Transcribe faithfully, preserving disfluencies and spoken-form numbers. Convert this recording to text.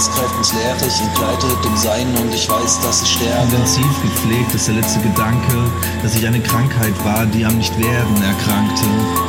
greift ins Leere, ich entgleite dem Sein und ich weiß, dass ich sterbe. Intensiv gepflegt ist der letzte Gedanke, dass ich eine Krankheit war, die am Nicht-Werden erkrankte.